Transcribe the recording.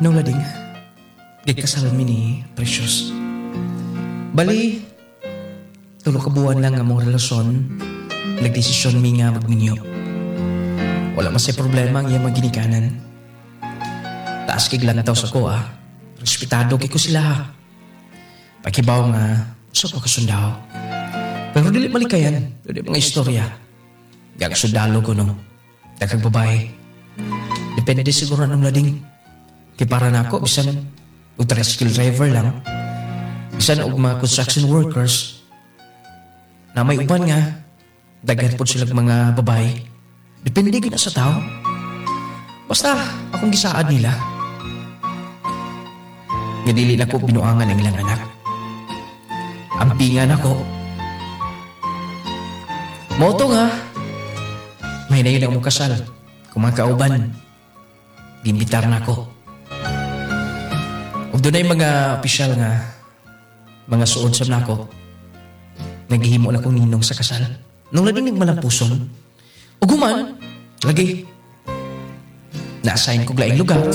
Nung lading, di kasal mi ni Precious. Bali, tulo ka buwan lang among relasyon, nagdesisyon mi nga magminyo. Wala masay problema ang iyang maginikanan. Taas kay lantaw sa ko respetado kay ko sila ha. Pakibaw nga, sa ko kasundaw. Pero dili malikayan, dili mga istorya. Gag sundalo ko no, daghang babae. Depende siguro ng lading. Kaya para na ako, bisan o tricycle driver lang, bisan og mga construction workers, na may uban nga, daghan po silang mga babae. Depende gina sa tao. Basta, akong gisaad nila. Nga dili na ko binuangan ang ilang anak. Ampingan ako. Moto nga, may na yun ang kasal. Kung mga kauban, gimbitar na ako. Ug doon ay mga opisyal nga, mga suod sa nako, naghihimo na kong ninong sa kasal. Nung laging nagmalampuson, ug human, lagi, na-assign ko laing lugar.